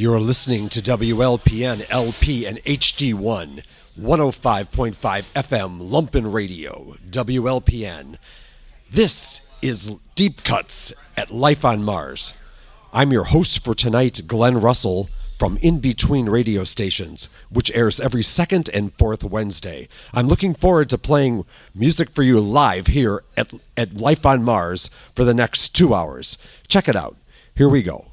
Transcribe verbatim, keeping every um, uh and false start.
You're listening to W L P N L P and H D one, one oh five point five F M Lumpen Radio, W L P N. This is Deep Cuts at Life on Mars. I'm your host for tonight, Glenn Russell, from In Between Radio Stations, which airs every second and fourth Wednesday. I'm looking forward to playing music for you live here at, at Life on Mars for the next two hours. Check it out. Here we go.